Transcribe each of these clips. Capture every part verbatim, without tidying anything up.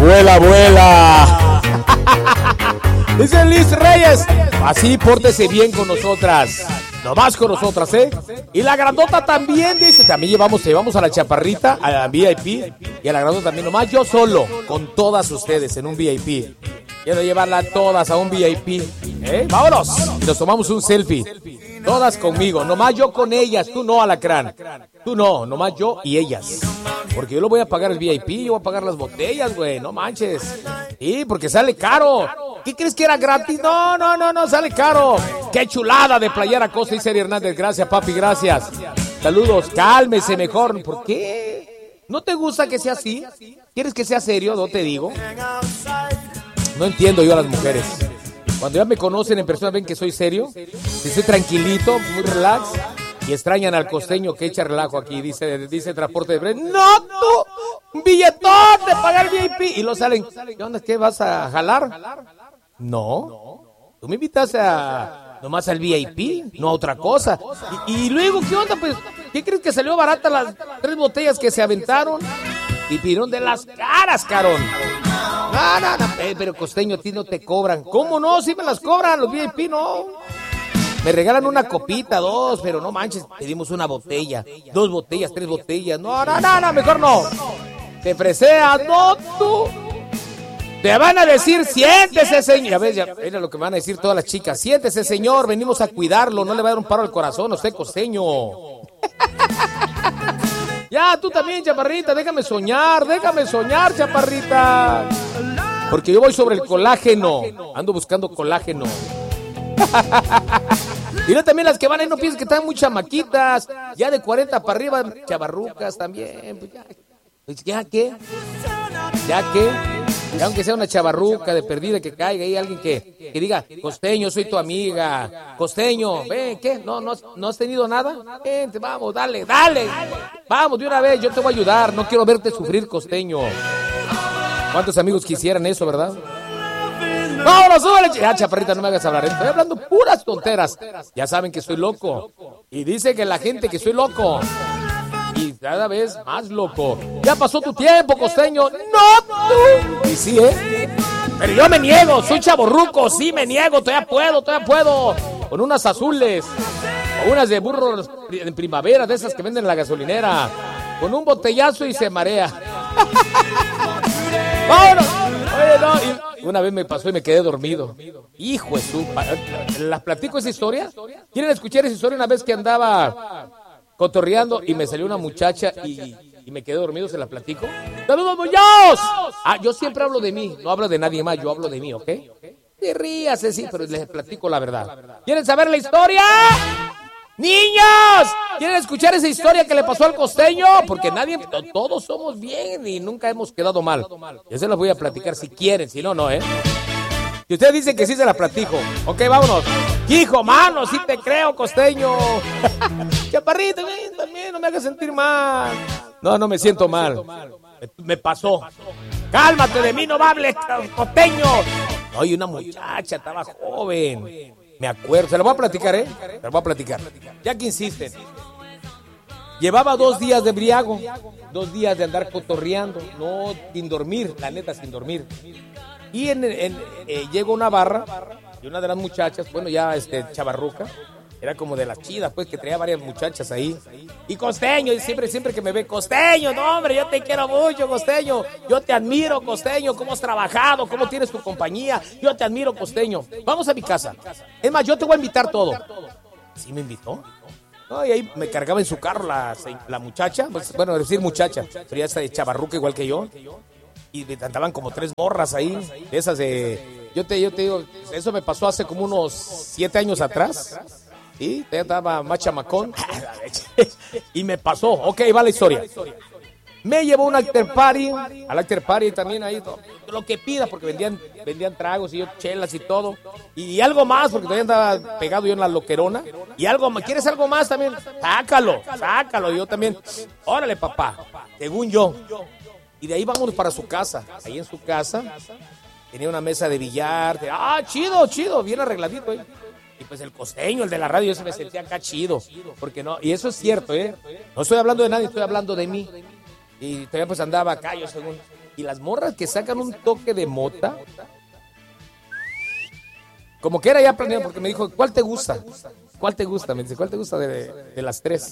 Vuela, vuela. Dice Liz Reyes, así pórtese bien con nosotras. Nomás con nosotras, ¿eh? Y la grandota también, dice, también llevamos, llevamos a la chaparrita, a la V I P, y a la grandota también, nomás yo solo, con todas ustedes en un V I P. Quiero llevarla todas a un V I P, ¿eh? ¡Vámonos! Y nos tomamos un selfie. Todas conmigo, nomás yo con ellas, tú no, Alacrán. Tú no, nomás yo y ellas. Porque yo lo voy a pagar el V I P, yo voy a pagar las botellas, güey, no manches. Sí, porque sale caro. ¿Qué crees que era gratis? No, no, no, no, sale caro. ¡Qué chulada de Playera Costa! Y Seri Hernández, gracias, papi, gracias. Saludos, cálmese mejor. ¿Por qué? ¿No te gusta que sea así? ¿Quieres que sea serio? No te digo. No entiendo yo a las mujeres. Cuando ya me conocen en persona, ven que soy serio, que soy tranquilito, muy relax, y extrañan al costeño que echa relajo aquí, dice, dice Transporte de Breno. ¡No, tú! ¡Un billetón de pagar V I P! Y lo salen, ¿qué onda? ¿Qué vas a jalar? No, tú me invitas a nomás al V I P, no a otra cosa. Y, y luego, ¿qué onda? Pues, ¿qué crees que salió barata las tres botellas que se aventaron? Y pidieron de las caras, carón. No, no, no, pero costeño, a ti no te cobran. ¿Cómo no? Sí me las cobran, los V I P no. Me regalan una copita, dos, pero no manches, pedimos una botella, dos botellas, tres botellas. No, no, no, no, mejor no. Te freseas, no, tú. Te van a decir, siéntese, señor. Ya ves, ya, mira lo que me van a decir todas las chicas. Siéntese, señor, venimos a cuidarlo, no le va a dar un paro al corazón a usted, costeño. Ya, tú también, chaparrita, déjame soñar, déjame soñar, chaparrita. Porque yo voy sobre el colágeno, ando buscando colágeno. Y no también las que van ahí, no piensen que están muy chamaquitas, ya de cuarenta para arriba, chavarrucas también. Pues ya, pues ya qué, ya qué, ya aunque sea una chavarruca de perdida que caiga ahí alguien que, que diga, costeño, soy tu amiga, costeño, ven, ¿qué? ¿No, no, no has tenido nada? Vente, vamos, dale, dale, vamos de una vez, yo te voy a ayudar, no quiero verte sufrir, costeño. ¿Cuántos amigos quisieran eso, verdad? ¡Vámonos, súbele! Ya, chaparrita, no me hagas hablar. Estoy hablando puras tonteras. Ya saben que soy loco. Y dice que la gente que soy loco. Y cada vez más loco. Ya pasó tu tiempo, costeño. ¡No, tú! Y sí, ¿eh? Pero yo me niego. Soy chavorruco. Sí, me niego. Todavía puedo, todavía puedo. Con unas azules. O unas de burros en primavera, de esas que venden en la gasolinera. Con un botellazo y se marea. ¡Vámonos! Oye, no, y una vez me pasó y me quedé dormido. Hijo de su... ¿Las platico esa historia? ¿Quieren escuchar esa historia? Una vez que andaba cotorreando y me salió una muchacha y, y me quedé dormido, ¿se la platico? ¡Saludos, Muñoz! Ah, yo siempre hablo de mí, no hablo de nadie más, yo hablo de mí, ¿ok? Sí, ríase, sí, pero les platico la verdad. ¿Quieren saber la historia? ¡Niños! ¿Quieren escuchar esa historia que le pasó al costeño? Porque nadie, todos somos bien y nunca hemos quedado mal. Yo se las voy a platicar si quieren, si no, no, ¿eh? Si usted dice que sí, se la platico. Ok, vámonos. Hijo, mano, sí te creo, costeño. Chaparrito, ven, también, no me hagas sentir mal. No, no me siento mal. Me, me pasó. Cálmate de mí, no hables, costeño. Oye, una muchacha, estaba joven. Me acuerdo, se la voy a platicar, ¿eh? Se la voy a platicar. Ya que insisten. Llevaba dos días de briago, dos días de andar cotorreando, no, sin dormir, la neta, sin dormir. Y en, en, eh, llegó una barra y una de las muchachas, bueno, ya este, chavarruca, era como de las chidas, pues, que traía varias muchachas ahí. Y costeño, y siempre, siempre que me ve, costeño, no, hombre, yo te quiero mucho, costeño. Yo te admiro, costeño, cómo has trabajado, cómo tienes tu compañía. Yo te admiro, costeño. Vamos a mi casa. Es más, yo te voy a invitar todo. ¿Sí me invitó? No, y ahí me cargaba en su carro la, la muchacha, pues, bueno, decir muchacha, pero ya está de chavarruca igual que yo. Y me andaban como tres morras ahí, de esas de... Yo te, yo te digo, eso me pasó hace como unos siete años atrás. Y ya estaba más chamacón. Y me pasó. Ok, va la historia. Me llevó a un after party. Al after party también ahí. Todo, lo que pida, porque vendían, vendían tragos y yo chelas y todo. Y algo más, porque todavía andaba pegado yo en la loquerona. Y algo más. ¿Quieres algo más también? Sácalo, sácalo. Yo también. Órale, papá. Según yo. Y de ahí vámonos para su casa. Ahí en su casa tenía una mesa de billar. De, ah, chido, chido. Bien arregladito ahí. Y pues el costeño, el de la radio, ese me sentía acá chido. Porque no, y eso es cierto, ¿eh? No estoy hablando de nadie, estoy hablando de mí. Y todavía pues andaba acá, yo según. Y las morras que sacan un toque de mota, como que era ya planeado, porque me dijo, ¿cuál te gusta? ¿Cuál te gusta? Me dice, ¿cuál te gusta de, de las tres?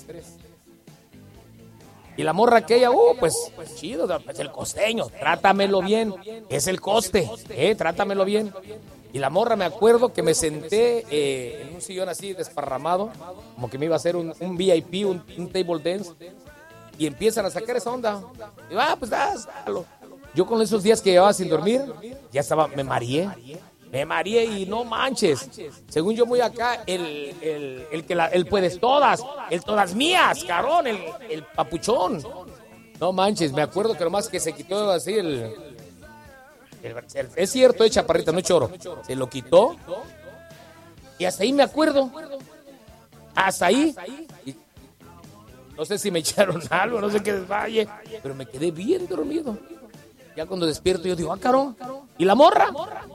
Y la morra aquella, uh, pues, pues chido, pues el costeño, trátamelo bien, es el coste, eh, trátamelo bien. Y la morra, me acuerdo que me senté eh, en un sillón así desparramado, como que me iba a hacer un, un V I P, un, un table dance, y empiezan a sacar esa onda. Y va, ah, pues dásalo. Yo con esos días que llevaba sin dormir, ya estaba, me mareé. Me mareé y no manches. Según yo muy acá, el, el, el que la, el puedes todas, el todas mías, carón, el, el papuchón. No manches, me acuerdo que nomás que se quitó así el, el, el es cierto, es chaparrita, no es choro. Se lo quitó. Y hasta ahí me acuerdo. Hasta ahí. Y no sé si me echaron algo, no sé qué desvalle, pero me quedé bien dormido. Ya cuando despierto yo digo, ah, carón. ¿Y la morra?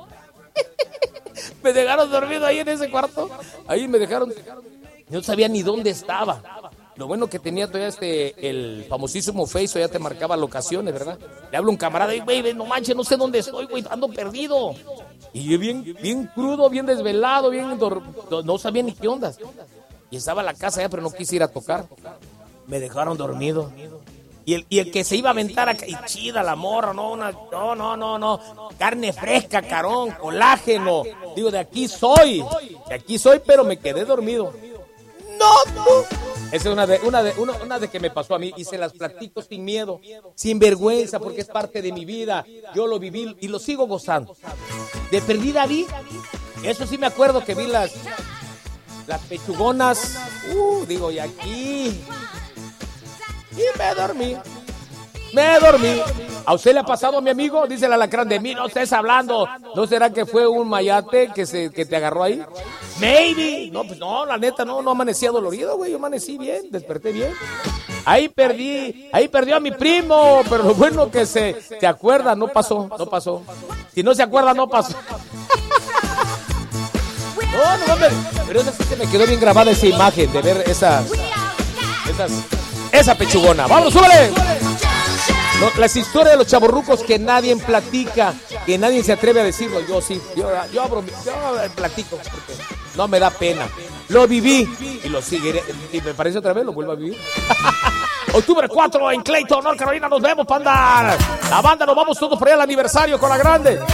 Me dejaron dormido ahí en ese cuarto. Ahí me dejaron. No sabía ni dónde estaba. Lo bueno que tenía todavía este, el famosísimo Face, ya te marcaba locaciones, ¿verdad? Le hablo a un camarada y, güey, no manches, no sé dónde estoy, güey, ando perdido. Y yo bien, bien crudo, bien desvelado, bien dor... no sabía ni qué onda. Y estaba en la casa ya, pero no quise ir a tocar. Me dejaron dormido. Y el, y el que se iba a aventar acá, y chida la morra, no, una, no, no, no, no, carne fresca, carón, colágeno. Digo, de aquí soy, de aquí soy, pero me quedé dormido. No, no. Esa es una de, una de, una, una de que me pasó a mí y se las platico sin miedo, sin vergüenza, porque es parte de mi vida. Yo lo viví y lo sigo gozando. De perdida vi, eso sí me acuerdo que vi las, las pechugonas, uh, digo, y aquí... Y me dormí, me dormí. ¿A usted le ha pasado, mi amigo? Dice el alacrán, de mí no estés hablando. ¿No será que fue un mayate que, se, que te agarró ahí? Maybe. No, pues no, la neta, no, no amanecía dolorido, güey. Yo amanecí bien, desperté bien. Ahí perdí, ahí perdió a mi primo. Pero lo bueno que se, se acuerda, no pasó, no pasó. Si no se acuerda, no pasó. No, no, hombre. Pero esa sí se me quedó bien grabada esa imagen de ver esas... esas Esa pechugona. ¡Vámonos, súbele! No, las historias de los chavorrucos que nadie platica, que nadie se atreve a decirlo. Yo sí, yo, yo, abro, yo platico porque no me da pena. Lo viví y lo seguiré. Y me parece otra vez, lo vuelvo a vivir. Octubre cuatro en Clayton, North Carolina. Nos vemos, panda. La banda, nos vamos todos por allá al aniversario con la grande.